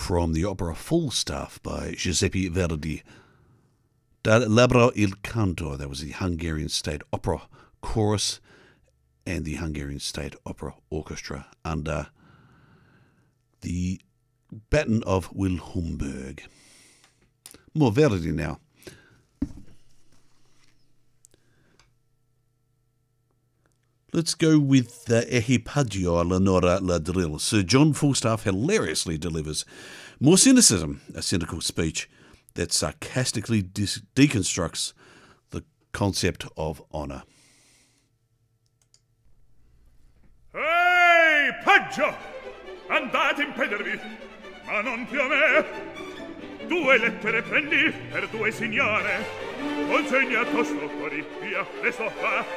from the opera Falstaff by Giuseppe Verdi. Da Labbra il Canto, that was the Hungarian State Opera Chorus and the Hungarian State Opera Orchestra under the baton of Wilhelmsburg. More Verdi now. Let's go with Equipaggio Lenora la Drill. Sir John Falstaff hilariously delivers more cynicism, a cynical speech that sarcastically deconstructs the concept of honour. Ehi, Paggio! Andate a impedervi, ma non più a me. 2 lettere prendi per 2 signore. Consegna tosto fuori, via, presto va.